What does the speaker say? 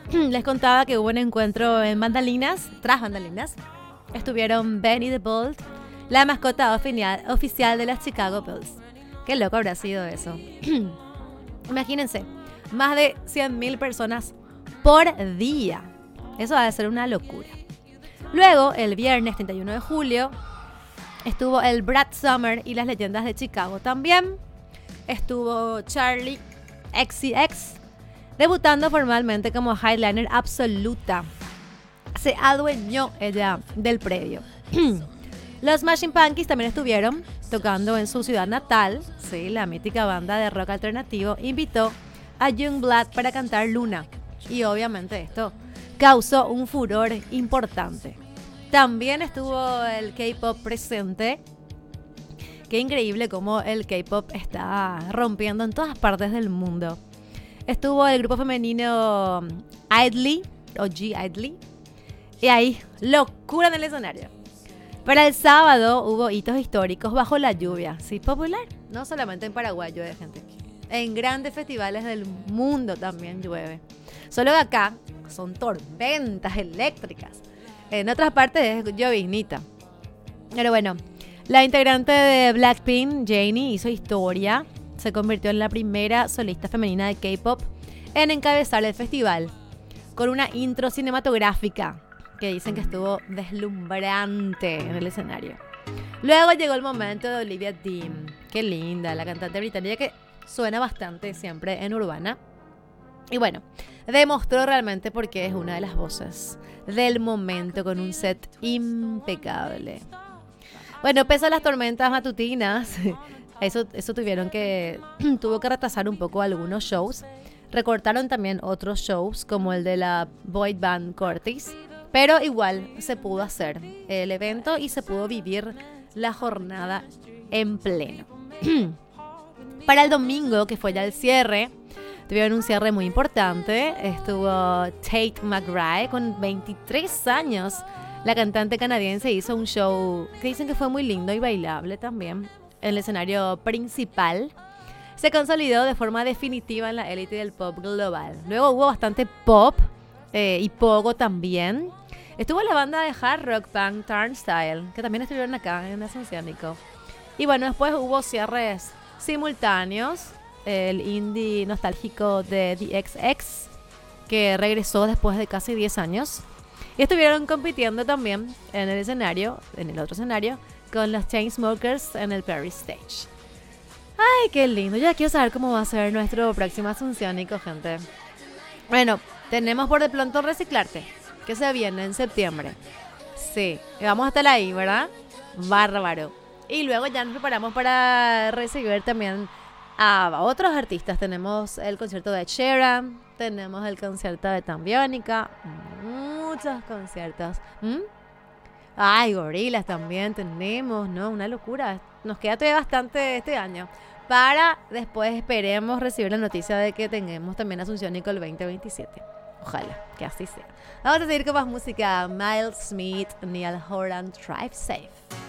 les contaba que hubo un encuentro en Bambalinas. Tras Bambalinas estuvieron Benny the Bold, la mascota oficial de las Chicago Bulls. Qué loco habrá sido eso. Imagínense, más de 100.000 personas por día. Eso va a ser una locura. Luego, el viernes 31 de julio, estuvo el Brad Summer y las leyendas de Chicago también. Estuvo Charlie XCX, debutando formalmente como headliner absoluta. Se adueñó ella del predio. Los Smashing Pumpkins también estuvieron tocando en su ciudad natal. Sí, la mítica banda de rock alternativo invitó a Youngblood para cantar Luna. Y obviamente esto causó un furor importante. También estuvo el K-pop presente. Qué increíble cómo el K-pop está rompiendo en todas partes del mundo. Estuvo el grupo femenino Idly, o G-Idly. Y ahí, locura en el escenario. Para el sábado hubo hitos históricos bajo la lluvia. Sí, popular. No solamente en Paraguay llueve, gente. En grandes festivales del mundo también llueve. Solo que acá son tormentas eléctricas. En otras partes es lloviznita. Pero bueno, la integrante de Blackpink, Jennie, hizo historia. Se convirtió en la primera solista femenina de K-pop en encabezar el festival, con una intro cinematográfica que dicen que estuvo deslumbrante en el escenario. Luego llegó el momento de Olivia Dean. Qué linda, la cantante británica que suena bastante siempre en Urbana. Y bueno, demostró realmente por qué es una de las voces del momento, con un set impecable. Bueno, pese a las tormentas matutinas, eso tuvo que retrasar un poco algunos shows. Recortaron también otros shows, como el de la boy band Curtis. Pero igual se pudo hacer el evento y se pudo vivir la jornada en pleno. Para el domingo, que fue ya el cierre, tuvieron un cierre muy importante. Estuvo Tate McRae con 23 años. La cantante canadiense hizo un show que dicen que fue muy lindo y bailable también en el escenario principal. Se consolidó de forma definitiva en la élite del pop global. Luego hubo bastante pop y pogo también. Estuvo la banda de hard rock punk Turnstile, que también estuvieron acá en Asunción, Nico. Y bueno, después hubo cierres simultáneos. El indie nostálgico de The XX, que regresó después de casi 10 años. Y estuvieron compitiendo también en el otro escenario, con los Chainsmokers en el Paris Stage. Ay, qué lindo. Ya quiero saber cómo va a ser nuestro próximo Asunción, Nico, gente. Bueno, tenemos por de pronto Reciclarte, que se viene en septiembre. Sí, y vamos a estar ahí, ¿verdad? Bárbaro. Y luego ya nos preparamos para recibir también a otros artistas. Tenemos el concierto de Ed Sheeran, tenemos el concierto de Tambiónica, muchos conciertos. Ay, Gorillaz también tenemos, ¿no? Una locura. Nos queda todavía bastante este año. Para después esperemos recibir la noticia de que tengamos también Asunción Nico el 2027. Ojalá que así sea. Vamos a seguir con más música. Miles Smith, Neil Horan, Drive Safe.